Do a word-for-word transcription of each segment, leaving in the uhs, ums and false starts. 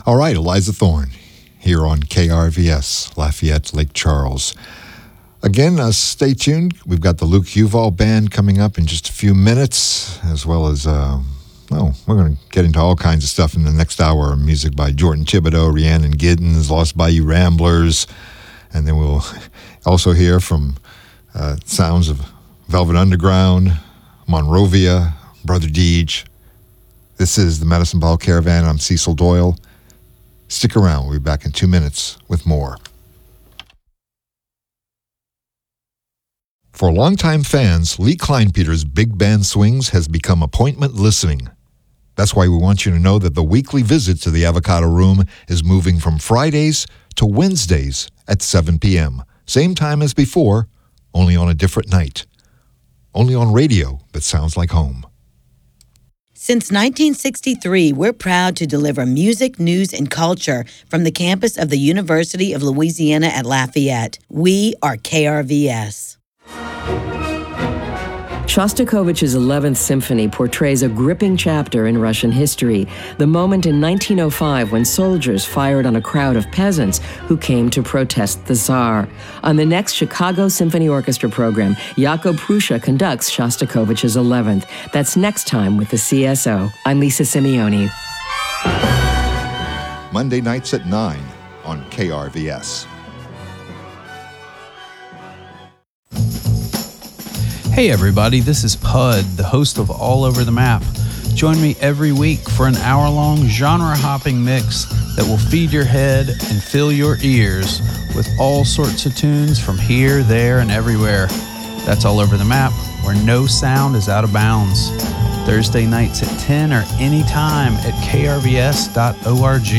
All right, Eliza Thorne here on K R V S, Lafayette, Lake Charles. Again, uh, stay tuned. We've got the Luke Uval Band coming up in just a few minutes, as well as, uh, well, we're going to get into all kinds of stuff in the next hour. Music by Jordan Thibodeau, Rhiannon Giddens, Lost Bayou Ramblers, and then we'll also hear from uh, sounds of Velvet Underground, Monrovia, Brother Deej. This is the Medicine Ball Caravan. I'm Cecil Doyle. Stick around. We'll be back in two minutes with more. For longtime fans, Lee Kleinpeter's Big Band Swings has become appointment listening. That's why we want you to know that the weekly visit to the Avocado Room is moving from Fridays to Wednesdays at seven p.m. Same time as before, only on a different night. Only on radio that sounds like home. Since nineteen sixty-three, we're proud to deliver music, news, and culture from the campus of the University of Louisiana at Lafayette. We are K R V S. Shostakovich's eleventh Symphony portrays a gripping chapter in Russian history, the moment in nineteen oh five when soldiers fired on a crowd of peasants who came to protest the Tsar. On the next Chicago Symphony Orchestra program, Jakub Prussia conducts Shostakovich's eleventh. That's next time with the C S O. I'm Lisa Simeone. Monday nights at nine on K R V S. Hey everybody, this is Pud, the host of All Over the Map. Join me every week for an hour-long genre-hopping mix that will feed your head and fill your ears with all sorts of tunes from here, there, and everywhere. That's All Over the Map, where no sound is out of bounds. Thursday nights at ten or anytime at k r v s dot org.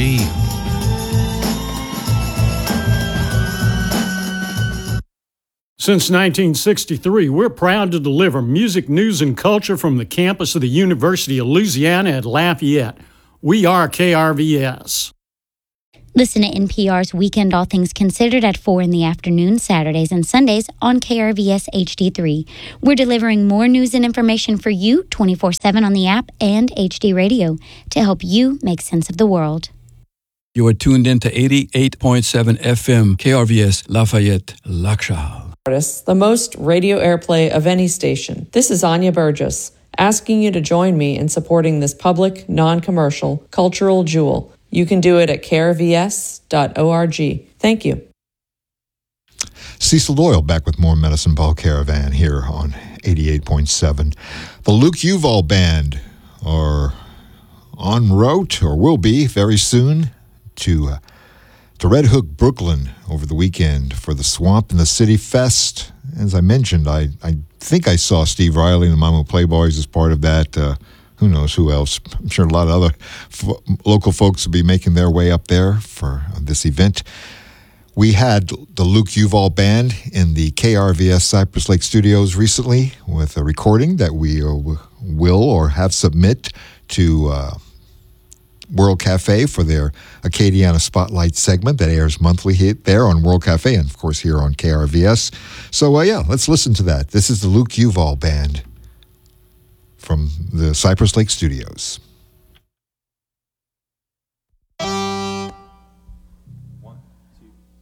Since nineteen sixty-three, we're proud to deliver music, news, and culture from the campus of the University of Louisiana at Lafayette. We are K R V S. Listen to N P R's Weekend All Things Considered at four in the afternoon, Saturdays and Sundays on K R V S H D three. We're delivering more news and information for you twenty-four seven on the app and H D radio to help you make sense of the world. You are tuned in to eighty-eight point seven F M K R V S Lafayette, Lac Charles. The most radio airplay of any station. This is Anya Burgess, asking you to join me in supporting this public, non-commercial, cultural jewel. You can do it at k r v s dot org. Thank you. Cecil Doyle back with more Medicine Ball Caravan here on eighty-eight point seven. The Luke Uval Band are en route, or will be very soon, to uh, to Red Hook, Brooklyn over the weekend for the Swamp in the City Fest. As I mentioned, I, I think I saw Steve Riley and the Mama Playboys as part of that. Uh, who knows who else? I'm sure a lot of other fo- local folks will be making their way up there for this event. We had the Luke Uval Band in the K R V S Cypress Lake Studios recently with a recording that we uh, will or have submit to uh, World Cafe for their Acadiana Spotlight segment that airs monthly here, there on World Cafe and, of course, here on K R V S. So, uh, yeah, let's listen to that. This is the Luke Uval Band from the Cypress Lake Studios.